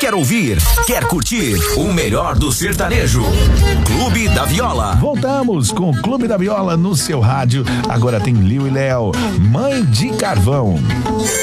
Quer ouvir? Quer curtir? O melhor do sertanejo. Clube da Viola. Voltamos com o Clube da Viola no seu rádio. Agora tem Liu e Léo, Mãe de Carvão.